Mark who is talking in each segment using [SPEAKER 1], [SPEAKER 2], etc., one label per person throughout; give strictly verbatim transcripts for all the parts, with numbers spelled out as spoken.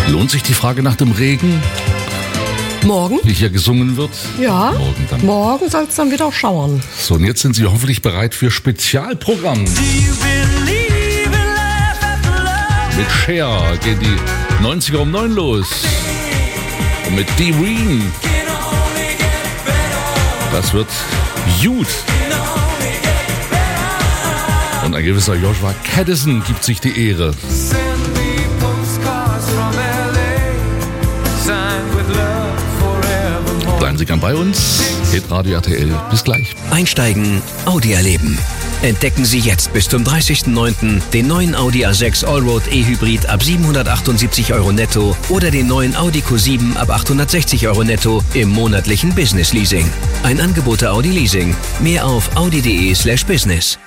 [SPEAKER 1] Lohnt sich die Frage nach dem Regen?
[SPEAKER 2] Morgen?
[SPEAKER 1] Wie hier gesungen wird?
[SPEAKER 2] Ja,
[SPEAKER 1] morgen, dann.
[SPEAKER 2] morgen soll es dann wieder schauern.
[SPEAKER 1] So, und jetzt sind Sie hoffentlich bereit für Spezialprogramm. Mit Cher gehen die neunziger um neun los. Und mit D-Reen. Das wird gut. Und ein gewisser Joshua Caddison gibt sich die Ehre. Bleiben Sie gern bei uns. Hitradio R T L. Bis gleich.
[SPEAKER 3] Einsteigen, Audi erleben. Entdecken Sie jetzt bis zum dreißigsten neunten den neuen Audi A sechs Allroad E-Hybrid ab siebenhundertachtundsiebzig Euro netto oder den neuen Audi Q sieben ab achthundertsechzig Euro netto im monatlichen Business Leasing. Ein Angebot der Audi Leasing. Mehr auf audi.de slash business.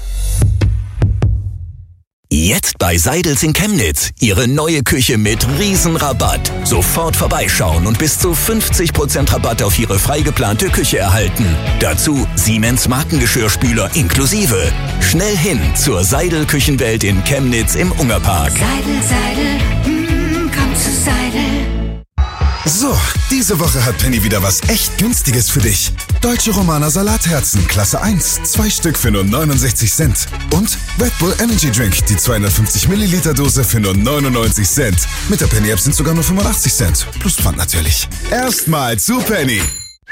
[SPEAKER 4] Jetzt bei Seidels in Chemnitz. Ihre neue Küche mit Riesenrabatt. Sofort vorbeischauen und bis zu fünfzig Prozent Rabatt auf Ihre frei geplante Küche erhalten. Dazu Siemens Markengeschirrspüler inklusive. Schnell hin zur Seidel Küchenwelt in Chemnitz im Ungerpark.
[SPEAKER 5] Seidel, Seidel, mm, komm zu Seidel.
[SPEAKER 6] So, diese Woche hat Penny wieder was echt Günstiges für dich. Deutsche Romaner Salatherzen, Klasse eins, zwei Stück für nur neunundsechzig Cent. Und Red Bull Energy Drink, die zweihundertfünfzig Milliliter Dose für nur neunundneunzig Cent. Mit der Penny App sind sogar nur fünfundachtzig Cent. Plus Pfand natürlich. Erstmal zu Penny.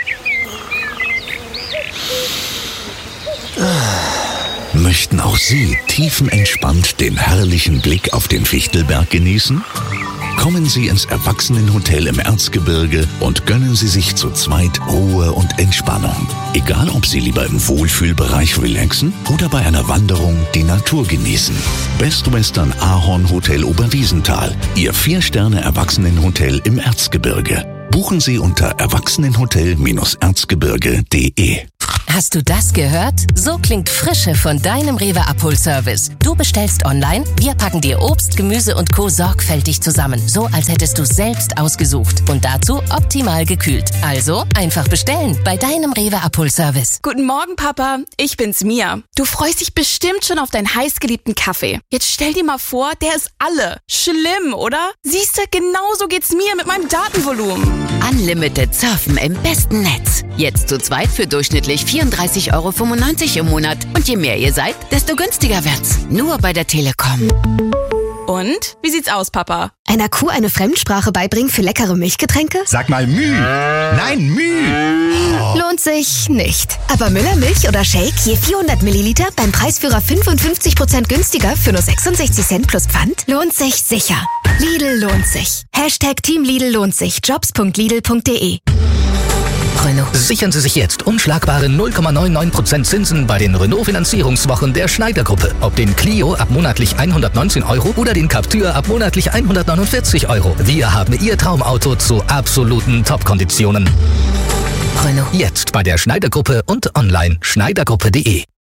[SPEAKER 7] Möchten auch Sie tiefenentspannt den herrlichen Blick auf den Fichtelberg genießen? Kommen Sie ins Erwachsenenhotel im Erzgebirge und gönnen Sie sich zu zweit Ruhe und Entspannung. Egal, ob Sie lieber im Wohlfühlbereich relaxen oder bei einer Wanderung die Natur genießen. Best Western Ahorn Hotel Oberwiesenthal, Ihr Vier-Sterne-Erwachsenenhotel im Erzgebirge. Buchen Sie unter erwachsenenhotel erzgebirge punkt de.
[SPEAKER 8] Hast du das gehört? So klingt Frische von deinem Rewe Abholservice. Du bestellst online, wir packen dir Obst, Gemüse und Co. sorgfältig zusammen. So, als hättest du selbst ausgesucht. Und dazu optimal gekühlt. Also, einfach bestellen bei deinem Rewe Abholservice.
[SPEAKER 9] Guten Morgen, Papa. Ich bin's, Mia. Du freust dich bestimmt schon auf deinen heißgeliebten Kaffee. Jetzt stell dir mal vor, der ist alle. Schlimm, oder? Siehste, genauso geht's mir mit meinem Datenvolumen.
[SPEAKER 10] Unlimited Surfen im besten Netz. Jetzt zu zweit für durchschnittlich vierunddreißig Euro fünfundneunzig im Monat. Und je mehr ihr seid, desto günstiger wird's. Nur bei der Telekom.
[SPEAKER 9] Und? Wie sieht's aus, Papa?
[SPEAKER 11] Einer Kuh eine Fremdsprache beibringen für leckere Milchgetränke?
[SPEAKER 12] Sag mal Müh. Nein, Müh.
[SPEAKER 11] Lohnt sich nicht. Aber Müller Milch oder Shake je vierhundert Milliliter beim Preisführer fünfundfünfzig Prozent günstiger für nur sechsundsechzig Cent plus Pfand? Lohnt sich sicher. Lidl lohnt sich. Hashtag Team Lidl lohnt sich. jobs punkt lidl punkt de.
[SPEAKER 3] Renault. Sichern Sie sich jetzt unschlagbare null Komma neunundneunzig Prozent Zinsen bei den Renault-Finanzierungswochen der Schneider-Gruppe. Ob den Clio ab monatlich hundertneunzehn Euro oder den Captur ab monatlich hundertneunundvierzig Euro. Wir haben Ihr Traumauto zu absoluten Top-Konditionen. Renault. Jetzt bei der Schneider-Gruppe und online schneidergruppe punkt de.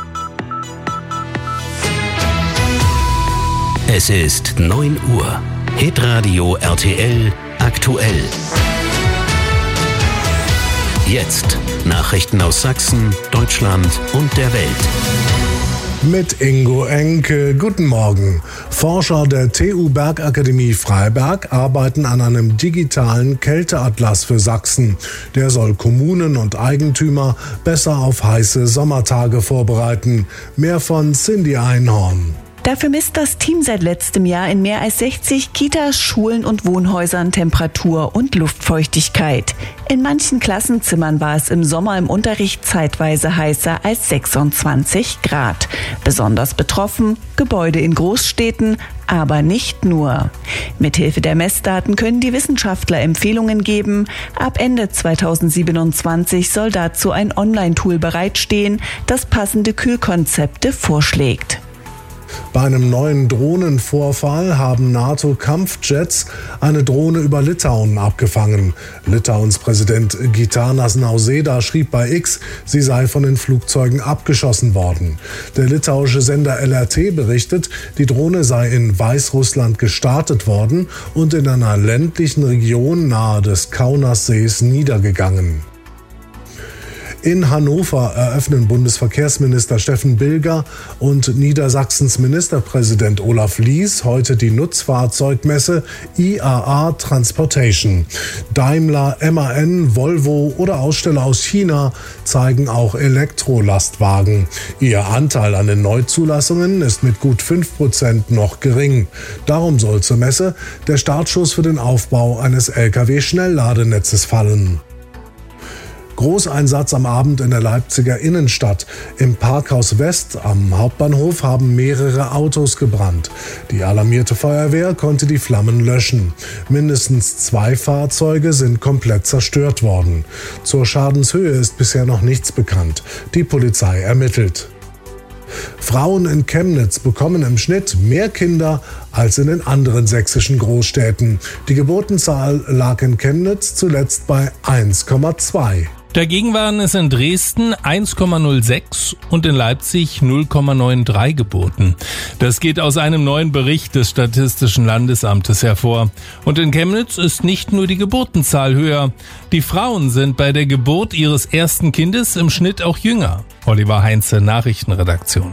[SPEAKER 13] Es ist neun Uhr. Hitradio R T L aktuell. Jetzt Nachrichten aus Sachsen, Deutschland und der Welt.
[SPEAKER 14] Mit Ingo Enke. Guten Morgen. Forscher der T U Bergakademie Freiberg arbeiten an einem digitalen Kälteatlas für Sachsen. Der soll Kommunen und Eigentümer besser auf heiße Sommertage vorbereiten. Mehr von Cindy Einhorn.
[SPEAKER 15] Dafür misst das Team seit letztem Jahr in mehr als sechzig Kitas, Schulen und Wohnhäusern Temperatur und Luftfeuchtigkeit. In manchen Klassenzimmern war es im Sommer im Unterricht zeitweise heißer als sechsundzwanzig Grad. Besonders betroffen Gebäude in Großstädten, aber nicht nur. Mithilfe der Messdaten können die Wissenschaftler Empfehlungen geben. Ab Ende zweitausendsiebenundzwanzig soll dazu ein Online-Tool bereitstehen, das passende Kühlkonzepte vorschlägt.
[SPEAKER 14] Bei einem neuen Drohnenvorfall haben NATO-Kampfjets eine Drohne über Litauen abgefangen. Litauens Präsident Gitanas Nausėda schrieb bei X, sie sei von den Flugzeugen abgeschossen worden. Der litauische Sender L R T berichtet, die Drohne sei in Weißrussland gestartet worden und in einer ländlichen Region nahe des Kaunassees niedergegangen. In Hannover eröffnen Bundesverkehrsminister Steffen Bilger und Niedersachsens Ministerpräsident Olaf Lies heute die Nutzfahrzeugmesse I A A Transportation. Daimler, M A N, Volvo oder Aussteller aus China zeigen auch Elektrolastwagen. Ihr Anteil an den Neuzulassungen ist mit gut fünf Prozent noch gering. Darum soll zur Messe der Startschuss für den Aufbau eines L K W-Schnellladenetzes fallen. Großeinsatz am Abend in der Leipziger Innenstadt. Im Parkhaus West am Hauptbahnhof haben mehrere Autos gebrannt. Die alarmierte Feuerwehr konnte die Flammen löschen. Mindestens zwei Fahrzeuge sind komplett zerstört worden. Zur Schadenshöhe ist bisher noch nichts bekannt. Die Polizei ermittelt. Frauen in Chemnitz bekommen im Schnitt mehr Kinder als in den anderen sächsischen Großstädten. Die Geburtenzahl lag in Chemnitz zuletzt bei eins Komma zwei.
[SPEAKER 16] Dagegen waren es in Dresden eins Komma null sechs und in Leipzig null Komma neununddreißig Geburten. Das geht aus einem neuen Bericht des Statistischen Landesamtes hervor. Und in Chemnitz ist nicht nur die Geburtenzahl höher. Die Frauen sind bei der Geburt ihres ersten Kindes im Schnitt auch jünger. Oliver Heinze, Nachrichtenredaktion.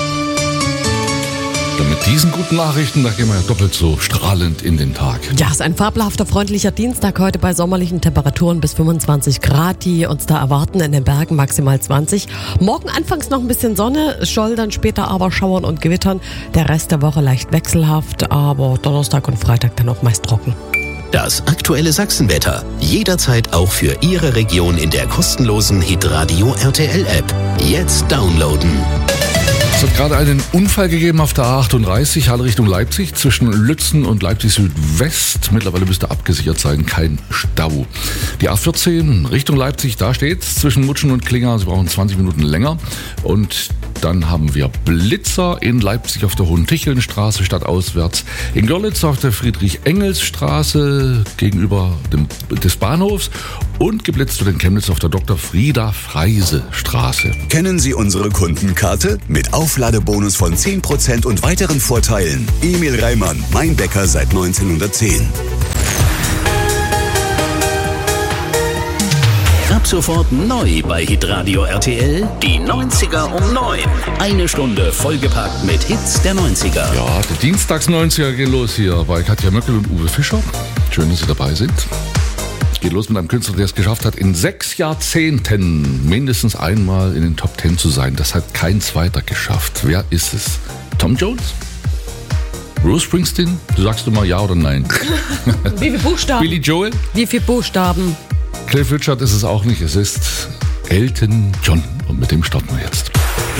[SPEAKER 1] Und mit diesen guten Nachrichten, da gehen wir ja doppelt so strahlend in den Tag.
[SPEAKER 2] Ja, es ist ein fabelhafter, freundlicher Dienstag heute bei sommerlichen Temperaturen bis fünfundzwanzig Grad, die uns da erwarten, in den Bergen maximal zwanzig. Morgen anfangs noch ein bisschen Sonne, soll dann später aber Schauern und Gewittern. Der Rest der Woche leicht wechselhaft, aber Donnerstag und Freitag dann auch meist trocken.
[SPEAKER 13] Das aktuelle Sachsenwetter. Jederzeit auch für Ihre Region in der kostenlosen Hitradio R T L-App. Jetzt downloaden.
[SPEAKER 1] Es hat gerade einen Unfall gegeben auf der A achtunddreißig, Halle Richtung Leipzig, zwischen Lützen und Leipzig Südwest. Mittlerweile müsste abgesichert sein, kein Stau. Die A vierzehn Richtung Leipzig, da steht's, zwischen Mutschen und Klinger. Sie brauchen zwanzig Minuten länger. Und dann haben wir Blitzer in Leipzig auf der Hohentichelnstraße stadtauswärts. In Görlitz auf der Friedrich-Engels-Straße gegenüber dem, des Bahnhofs. Und geblitzt wird in Chemnitz auf der Doktor Frieda Freise Straße.
[SPEAKER 4] Kennen Sie unsere Kundenkarte? Mit Aufladebonus von zehn Prozent und weiteren Vorteilen. Emil Reimann, mein Bäcker seit neunzehnhundertzehn.
[SPEAKER 13] Ab sofort neu bei Hitradio R T L, die neunziger um neun. Eine Stunde vollgepackt mit Hits der neunziger.
[SPEAKER 1] Ja, der Dienstags-neunziger geht los hier bei Katja Möckel und Uwe Fischer. Schön, dass Sie dabei sind. Geht los mit einem Künstler, der es geschafft hat, in sechs Jahrzehnten mindestens einmal in den Top Ten zu sein. Das hat kein zweiter geschafft. Wer ist es? Tom Jones? Bruce Springsteen? Du sagst immer ja oder nein.
[SPEAKER 2] Wie viele Buchstaben?
[SPEAKER 1] Billy Joel?
[SPEAKER 2] Wie viele Buchstaben?
[SPEAKER 1] Cliff Richard ist es auch nicht. Es ist Elton John. Und mit dem starten wir jetzt.